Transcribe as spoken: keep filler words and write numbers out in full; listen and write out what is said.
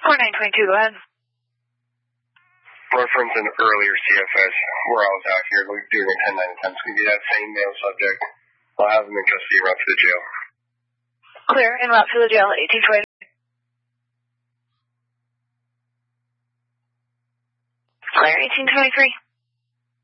four nine two two, go ahead. Reference an earlier C F S where I was out here doing a ten nine attempts. Can you be that same male subject? I'll have him in custody route to the jail. Clear, en route to the jail, eighteen twenty. Clear, eighteen twenty-three.